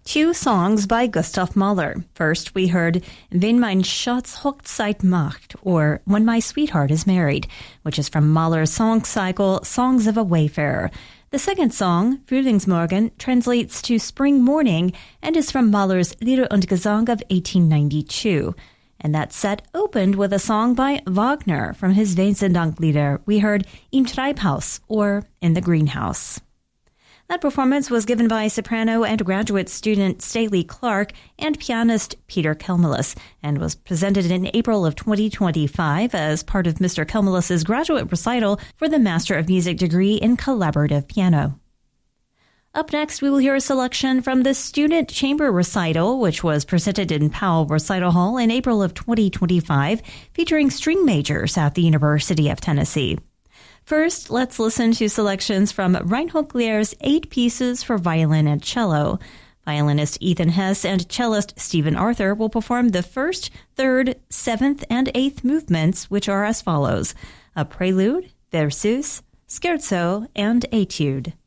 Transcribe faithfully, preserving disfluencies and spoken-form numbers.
Two songs by Gustav Mahler. First, we heard Wenn mein Schatz Hochzeit macht, or When My Sweetheart is Married, which is from Mahler's song cycle Songs of a Wayfarer. The second song, Frühlingsmorgen, translates to Spring Morning and is from Mahler's Lieder und Gesang of eighteen ninety-two. And that set opened with a song by Wagner from his Wiesendanklieder. We heard Im Treibhaus, or In the Greenhouse. That performance was given by soprano and graduate student Staley Clark and pianist Peter Kelmelis, and was presented in April of twenty twenty-five as part of Mister Kelmelis' graduate recital for the Master of Music degree in collaborative piano. Up next, we will hear a selection from the Student Chamber Recital, which was presented in Powell Recital Hall in April of twenty twenty-five, featuring string majors at the University of Tennessee. First, let's listen to selections from Reinhold Glier's Eight Pieces for Violin and Cello. Violinist Ethan Hess and cellist Stephen Arthur will perform the first, third, seventh, and eighth movements, which are as follows: a prelude, versus, scherzo, and etude.